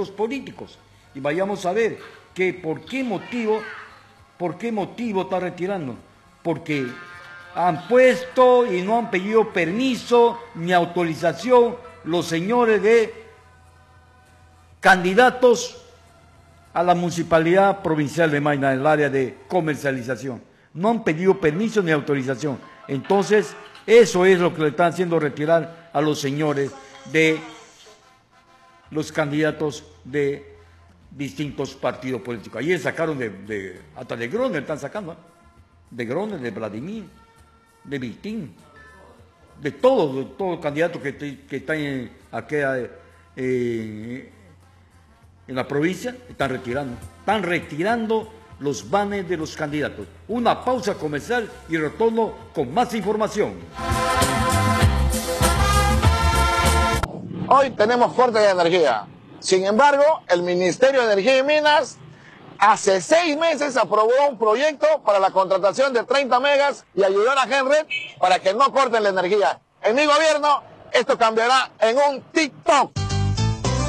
proyectos políticos. Y vayamos a ver que por qué motivo está retirando. Porque han puesto y no han pedido permiso ni autorización los señores de candidatos a la Municipalidad Provincial de Mayna, en el área de comercialización. No han pedido permiso ni autorización. Entonces, eso es lo que le están haciendo retirar a los señores de los candidatos de distintos partidos políticos. Ayer sacaron hasta de Groner, están sacando, de Groner, de Vladimir, de Vitín, de todos los candidatos que están en la provincia, están retirando los banners de los candidatos. Una pausa comercial y retorno con más información. Hoy tenemos corte de energía. Sin embargo, el Ministerio de Energía y Minas hace 6 meses aprobó un proyecto para la contratación de 30 megas y ayudar a Genred para que no corten la energía. En mi gobierno, esto cambiará en un TikTok.